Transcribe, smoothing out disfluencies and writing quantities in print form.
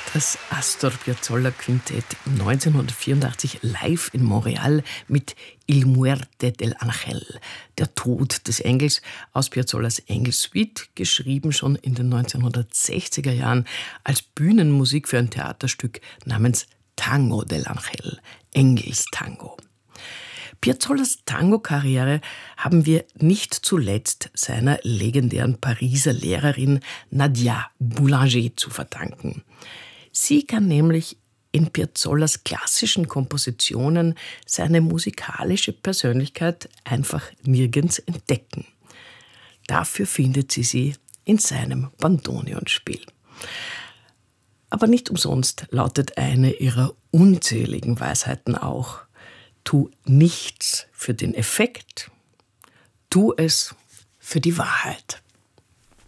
Das Astor Piazzolla Quintett 1984 live in Montreal mit Il Muerte del Ángel, der Tod des Engels, aus Piazzollas Engelsuite, geschrieben schon in den 1960er Jahren als Bühnenmusik für ein Theaterstück namens Tango del Ángel, Engelstango. Piazzollas Tango-Karriere haben wir nicht zuletzt seiner legendären Pariser Lehrerin Nadia Boulanger zu verdanken. Sie kann nämlich in Piazzollas klassischen Kompositionen seine musikalische Persönlichkeit einfach nirgends entdecken. Dafür findet sie in seinem Bandonionspiel. Aber nicht umsonst lautet eine ihrer unzähligen Weisheiten auch: Tu nichts für den Effekt, tu es für die Wahrheit.